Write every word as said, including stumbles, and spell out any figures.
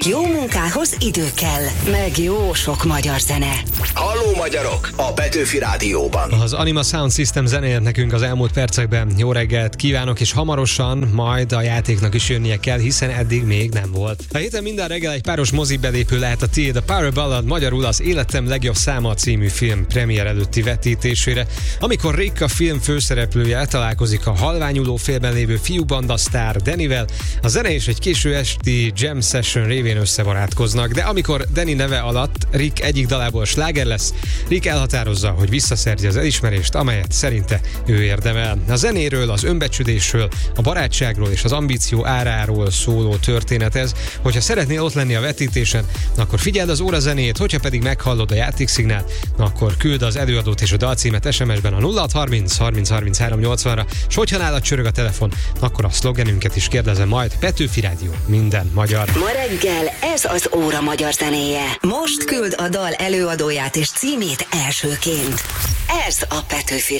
Jó munkához idő kell, meg jó sok magyar zene. Halló magyarok! A Petőfi Rádióban. Az Anima Sound System zenélt nekünk az elmúlt percekben. Jó reggelt kívánok, és hamarosan majd a játéknak is jönnie kell, hiszen eddig még nem volt. A héten minden reggel egy páros mozibelépő lehet a tiéd, a Power Ballad, magyarul az Életem legjobb száma című film premier előtti vetítésére, amikor Rick, a film főszereplője, találkozik a halványuló félben lévő fiúbanda sztár Dannyvel. A zene és egy késő esti jam session révén összebarátkoznak, de amikor Danny neve alatt Rick egyik dalából sláger lesz, Rick elhatározza, hogy visszaszerzi az elismerést, amelyet szerinte ő érdemel. A zenéről, az önbecsülésről, a barátságról és az ambíció áráról szóló történet ez. Hogyha szeretnél ott lenni a vetítésen, akkor figyeld az órazenét, hogyha pedig meghallod a játékszignált, akkor küld az előadót és a dalcímet es em es-ben a nulla hat harminc harminc harminchárom nyolcvanra, és hogyha nálad csörög a telefon, akkor a szlogenünket is kérdezem majd. Petőfi Rádió, minden magyar. Ma reggel ez az óra magyar zenéje. Most küld a dal előadóját és címét elsőként. Ez a Petőfi